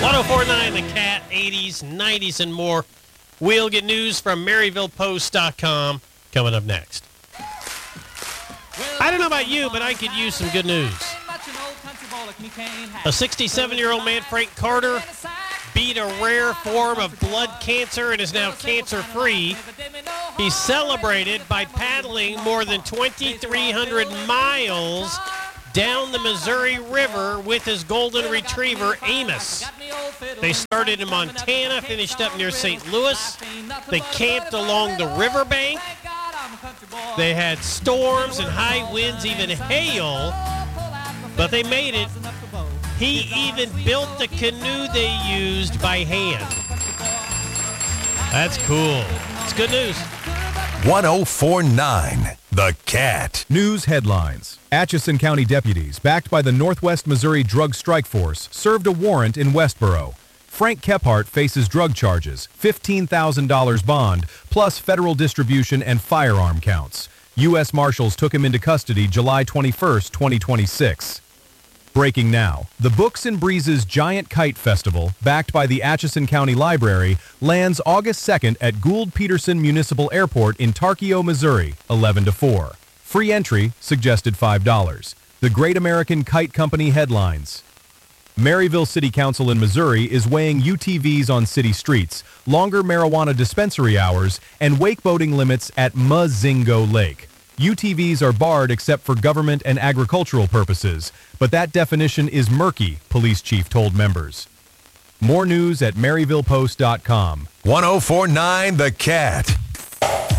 1049 The Cat, 80s, 90s, and more. We'll get news from MaryvillePost.com coming up next. I don't know about you, but I could use some good news. A 67-year-old man, Frank Carter, beat a rare form of blood cancer and is now cancer-free. He celebrated by paddling more than 2,300 miles down the Missouri River with his golden retriever, Amos. They started in Montana, finished up near St. Louis. They camped along the riverbank. They had storms and high winds, even hail, but they made it. He even built the canoe they used by hand. That's cool. It's good news. 1049 The Cat. News headlines. Atchison County deputies, backed by the Northwest Missouri Drug Strike Force, served a warrant in Westboro. Frank Kephart faces drug charges, $15,000 bond, plus federal distribution and firearm counts. U.S. Marshals took him into custody July 21, 2026. Breaking now. The Books and Breezes Giant Kite Festival, backed by the Atchison County Library, lands August 2nd at Gould-Peterson Municipal Airport in Tarkio, Missouri, 11 to 4. Free entry, suggested $5. The Great American Kite Company headlines. Maryville City Council in Missouri is weighing UTVs on city streets, longer marijuana dispensary hours, and wakeboating limits at Muzingo Lake. UTVs are barred except for government and agricultural purposes, but that definition is murky, police chief told members. More news at MaryvillePost.com. 1049 The Cat.